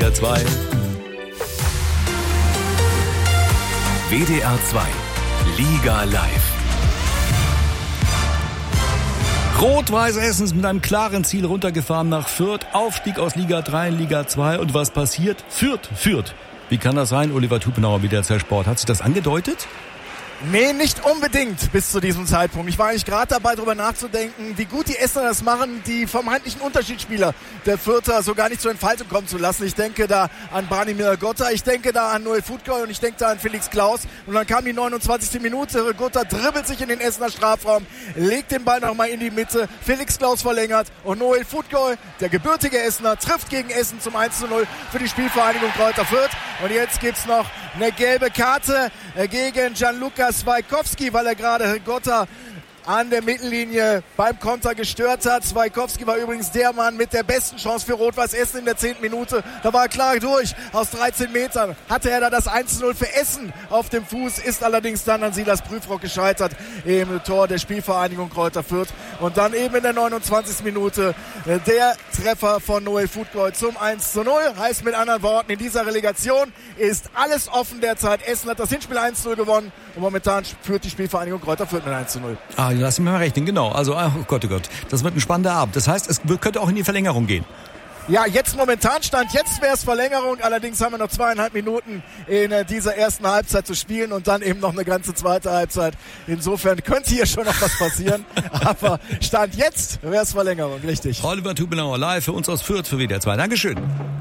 WDR 2. WDR 2 Liga Live. Rot-Weiß Essen ist mit einem klaren Ziel runtergefahren nach Fürth. Aufstieg aus Liga 3 in Liga 2. Und was passiert? Fürth. Wie kann das sein? Oliver Tupenauer, WDR Sport. Hat sich das angedeutet? Nee, nicht unbedingt bis zu diesem Zeitpunkt. Ich war eigentlich gerade dabei, darüber nachzudenken, wie gut die Essener das machen, die vermeintlichen Unterschiedsspieler der Fürther so gar nicht zur Entfaltung kommen zu lassen. Ich denke da an Branimir Gotta, ich denke da an Noel Futgoy und ich denke da an Felix Klaus. Und dann kam die 29. Minute. Gotta dribbelt sich in den Essener Strafraum, legt den Ball nochmal in die Mitte. Felix Klaus verlängert und Noel Futgoy, der gebürtige Essener, trifft gegen Essen zum 1:0 für die Spielvereinigung Greuther Fürth. Und jetzt gibt's noch eine gelbe Karte gegen Gianluca Swaikowski, weil er gerade Gotta an der Mittellinie beim Konter gestört hat. Swaikowski war übrigens der Mann mit der besten Chance für Rot-Weiß Essen in der 10. Minute. Da war er klar durch. Aus 13 Metern hatte er da das 1:0 für Essen auf dem Fuß, ist allerdings dann an Silas Prüfrock gescheitert im Tor der Spielvereinigung Greuther Fürth. Und dann eben in der 29. Minute der Treffer von Noel Futgoy zum 1:0. Heißt mit anderen Worten, in dieser Relegation ist alles offen derzeit. Essen hat das Hinspiel 1:0 gewonnen und momentan führt die Spielvereinigung Greuther Fürth mit 1:0. Lass mich mal rechnen, genau. Also, oh Gott, das wird ein spannender Abend. Das heißt, es könnte auch in die Verlängerung gehen. Ja, jetzt momentan Stand, jetzt wäre es Verlängerung. Allerdings haben wir noch 2,5 Minuten in dieser ersten Halbzeit zu spielen und dann eben noch eine ganze zweite Halbzeit. Insofern könnte hier schon noch was passieren. Aber Stand jetzt wäre es Verlängerung, richtig. Oliver Tupenauer live für uns aus Fürth für WDR 2. Dankeschön.